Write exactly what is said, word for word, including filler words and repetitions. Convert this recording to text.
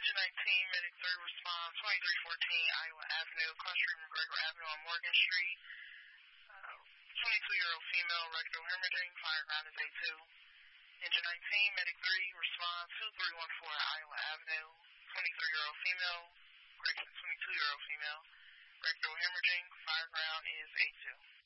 Engine nineteen, Medic three, response, twenty-three fourteen Iowa Avenue, cross-street McGregor Avenue on Morgan Street. Uh, twenty-two-year-old female, rectal hemorrhaging, fireground is A two. Engine nineteen, Medic three, response, two three one four Iowa Avenue, twenty-three-year-old female, correction, twenty-two-year-old female, rectal hemorrhaging, fireground is A two.